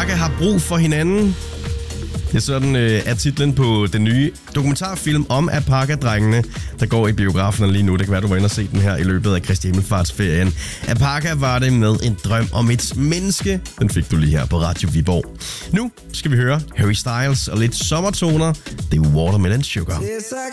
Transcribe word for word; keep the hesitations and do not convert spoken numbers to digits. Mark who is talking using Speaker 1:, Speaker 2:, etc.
Speaker 1: Alpaca har brug for hinanden. Det er sådan øh, er titlen på den nye dokumentarfilm om Alpaca-drengene, der går i biograferne lige nu. Det kan være, du var inde og se den her i løbet af Kristi Himmelfartsferien. Alpaca var det med en drøm om et menneske. Den fik du lige her på Radio Viborg. Nu skal vi høre Harry Styles og lidt sommertoner. Det er Watermelon Sugar.
Speaker 2: Tastes like